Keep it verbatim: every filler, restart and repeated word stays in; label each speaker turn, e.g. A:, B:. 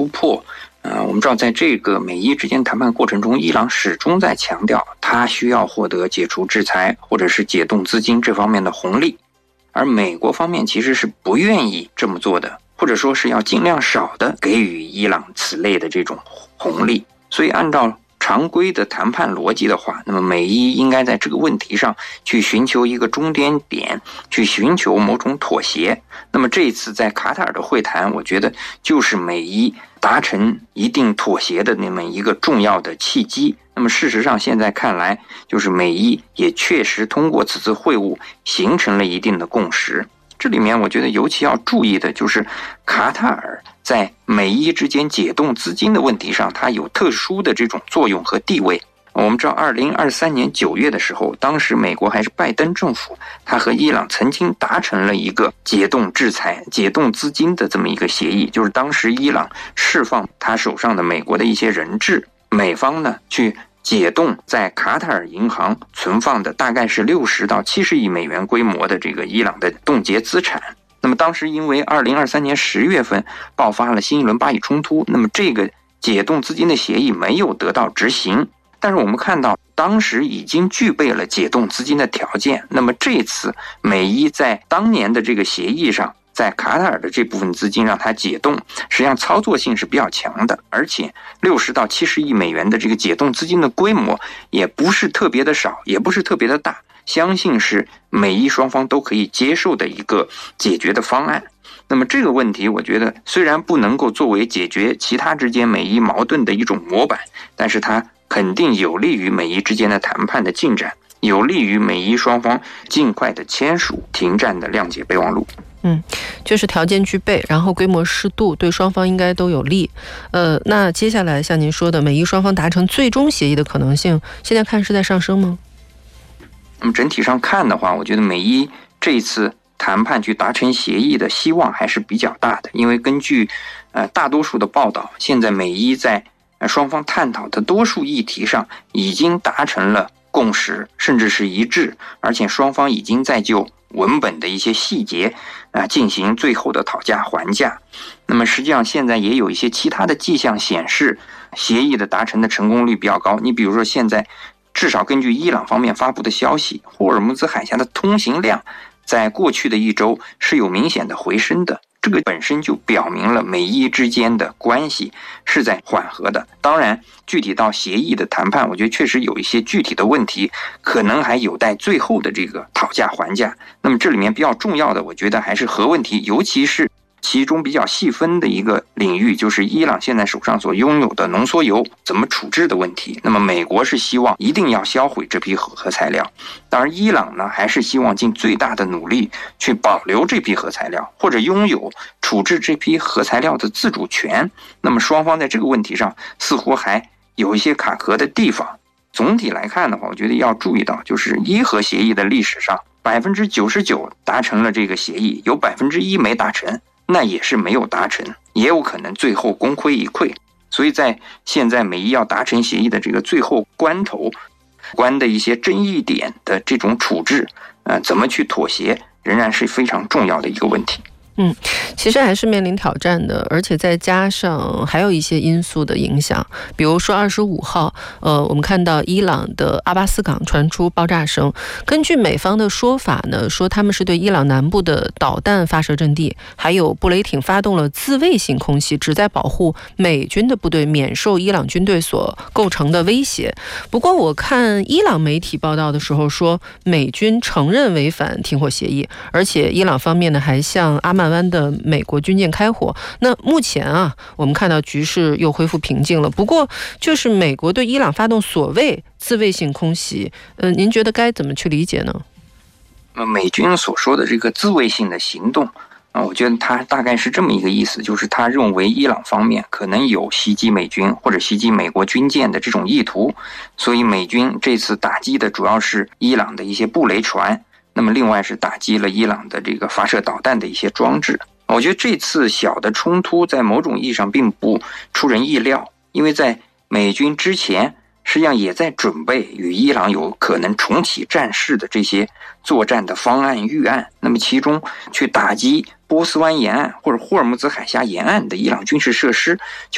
A: 破。呃，我们知道在这个美伊之间谈判过程中，伊朗始终在强调他需要获得解除制裁或者是解冻资金这方面的红利，而美国方面其实是不愿意这么做的，或者说是要尽量少的给予伊朗此类的这种红利。所以按照常规的谈判逻辑的话，那么美伊应该在这个问题上去寻求一个中间点，去寻求某种妥协。那么这一次在卡塔尔的会谈，我觉得就是美伊达成一定妥协的那么一个重要的契机。那么事实上现在看来，就是美伊也确实通过此次会晤形成了一定的共识。这里面我觉得尤其要注意的就是卡塔尔在美伊之间解冻资金的问题上，它有特殊的这种作用和地位。我们知道二零二三年九月的时候，当时美国还是拜登政府，他和伊朗曾经达成了一个解冻制裁、解冻资金的这么一个协议，就是当时伊朗释放他手上的美国的一些人质，美方呢去解冻在卡塔尔银行存放的大概是六十到七十亿美元规模的这个伊朗的冻结资产。那么当时因为二零二三年十月份爆发了新一轮巴以冲突，那么这个解冻资金的协议没有得到执行。但是我们看到当时已经具备了解冻资金的条件，那么这次美伊在当年的这个协议上，在卡塔尔的这部分资金让它解冻，实际上操作性是比较强的，而且六十到七十亿美元的这个解冻资金的规模也不是特别的少，也不是特别的大，相信是美伊双方都可以接受的一个解决的方案。那么这个问题我觉得虽然不能够作为解决其他之间美伊矛盾的一种模板，但是它肯定有利于美伊之间的谈判的进展，有利于美伊双方尽快的签署停战的谅解备忘录。
B: 嗯，就是条件具备，然后规模适度，对双方应该都有利。呃，那接下来像您说的，美伊双方达成最终协议的可能性，现在看是在上升吗？
A: 那么整体上看的话，我觉得美伊这一次谈判去达成协议的希望还是比较大的，因为根据呃大多数的报道，现在美伊在双方探讨的多数议题上已经达成了共识，甚至是一致，而且双方已经在就文本的一些细节啊进行最后的讨价还价。那么实际上现在也有一些其他的迹象显示，协议的达成的成功率比较高。你比如说现在至少根据伊朗方面发布的消息，霍尔木兹海峡的通行量在过去的一周是有明显的回升的，这个本身就表明了美伊之间的关系是在缓和的。当然具体到协议的谈判，我觉得确实有一些具体的问题可能还有待最后的这个讨价还价。那么这里面比较重要的我觉得还是核问题，尤其是其中比较细分的一个领域，就是伊朗现在手上所拥有的浓缩铀怎么处置的问题。那么美国是希望一定要销毁这批核核材料，当然伊朗呢还是希望尽最大的努力去保留这批核材料，或者拥有处置这批核材料的自主权。那么双方在这个问题上似乎还有一些卡壳的地方。总体来看的话，我觉得要注意到，就是伊核协议的历史上百分之九十九达成了这个协议，有百分之一没达成，那也是没有达成，也有可能最后功亏一篑。所以在现在美伊要达成协议的这个最后关头，关的一些争议点的这种处置，呃，怎么去妥协，仍然是非常重要的一个问题。
B: 嗯，其实还是面临挑战的，而且再加上还有一些因素的影响，比如说二十五号，呃，我们看到伊朗的阿巴斯港传出爆炸声。根据美方的说法呢，说他们是对伊朗南部的导弹发射阵地，还有布雷艇发动了自卫性空袭，旨在保护美军的部队免受伊朗军队所构成的威胁。不过我看伊朗媒体报道的时候说，美军承认违反停火协议，而且伊朗方面呢还向阿曼湾的美国军舰开火。那目前啊，我们看到局势又恢复平静了。不过，就是美国对伊朗发动所谓自卫性空袭，呃，您觉得该怎么去理解呢？
A: 美军所说的这个自卫性的行动啊，我觉得他大概是这么一个意思，就是他认为伊朗方面可能有袭击美军或者袭击美国军舰的这种意图，所以美军这次打击的主要是伊朗的一些布雷船。那么另外是打击了伊朗的这个发射导弹的一些装置。我觉得这次小的冲突在某种意义上并不出人意料，因为在美军之前实际上也在准备与伊朗有可能重启战事的这些作战的方案预案。那么其中去打击波斯湾沿岸或者霍尔木兹海峡沿岸的伊朗军事设施